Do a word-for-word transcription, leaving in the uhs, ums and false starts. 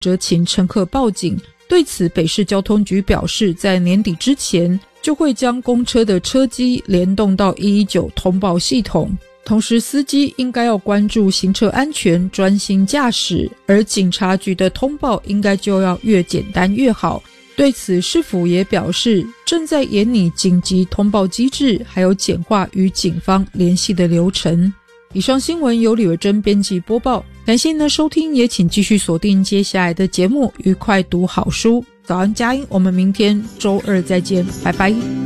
则请乘客报警。对此，北市交通局表示，在年底之前就会将公车的车机联动到一一九通报系统。同时，司机应该要关注行车安全，专心驾驶，而警察局的通报应该就要越简单越好。对此，市府也表示，正在研拟紧急通报机制，还有简化与警方联系的流程。以上新闻由李维珍编辑播报，感谢您的收听，也请继续锁定接下来的节目，愉快读好书。早安佳音，我们明天周二再见，拜拜。